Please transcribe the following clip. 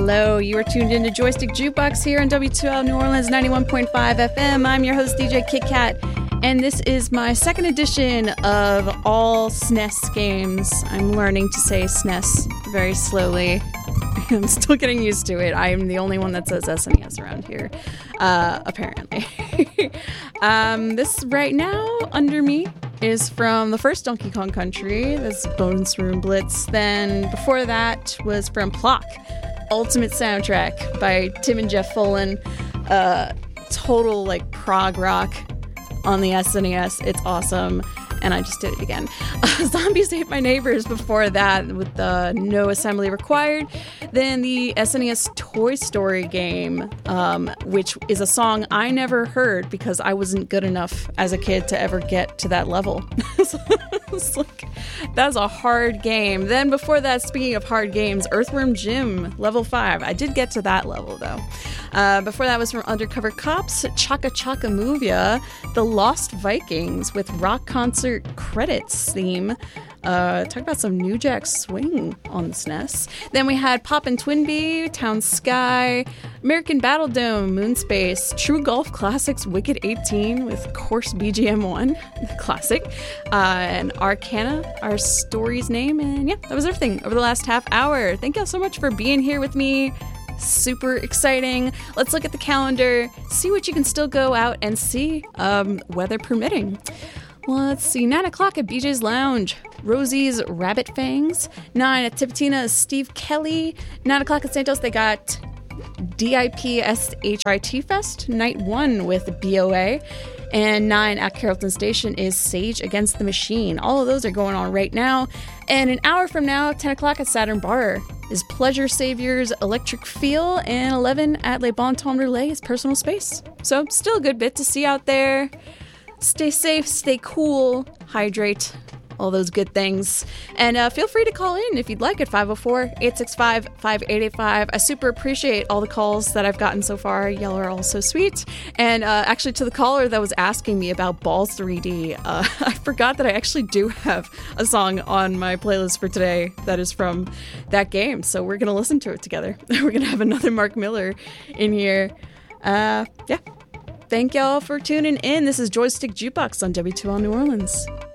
Hello, you are tuned into Joystick Jukebox here on W2L New Orleans 91.5 FM. I'm your host, DJ Kit Kat, and this is my second edition of all SNES games. I'm learning to say SNES very slowly. I'm still getting used to it. I am the only one that says SNES around here, apparently. This right now under me is from the first Donkey Kong Country. That's Bonus Room Blitz. Then before that was from Plock, Ultimate Soundtrack by Tim and Jeff Follin. Total like prog rock on the SNES. It's awesome. And I just did it again. Zombies Ate My Neighbors before that with the no assembly required. Then the SNES Toy Story game, which is a song I never heard because I wasn't good enough as a kid to ever get to that level. It's like, that's a hard game. Then before that, speaking of hard games, Earthworm Jim, level 5. I did get to that level though. Before that was from Undercover Cops, Chaka Chaka Movia, The Lost Vikings with Rock Concert Credits theme. Talk about some New Jack Swing on the SNES. Then we had Poppin' Twinbee, Town Sky, American Battle Dome, Moonspace, True Golf Classics, Wicked 18 with Course BGM1, the classic, and Arcana, Our Story's Name. And yeah, that was everything over the last half hour. Thank y'all so much for being here with me. Super exciting. Let's look at the calendar, see what you can still go out and see, weather permitting. Let's see, 9 o'clock at BJ's Lounge, Rosie's Rabbit Fangs. 9 at Tipatina, Steve Kelly. 9 o'clock at Santos, they got DIPSHIT Fest, Night 1 with BOA. And 9 at Carrollton Station is Sage Against the Machine. All of those are going on right now. And an hour from now, 10 o'clock at Saturn Bar is Pleasure Saviors Electric Feel. And 11 at Le Bon Temps Relais is Personal Space. So still a good bit to see out there. Stay safe, stay cool, hydrate, all those good things. And feel free to call in if you'd like at 504-865-5885. I super appreciate all the calls that I've gotten so far. Y'all are all so sweet. And actually, to the caller that was asking me about Balls 3D, I forgot that I actually do have a song on my playlist for today that is from that game. So we're going to listen to it together. We're going to have another Mark Miller in here. Yeah. Thank y'all for tuning in. This is Joystick Jukebox on W2L New Orleans.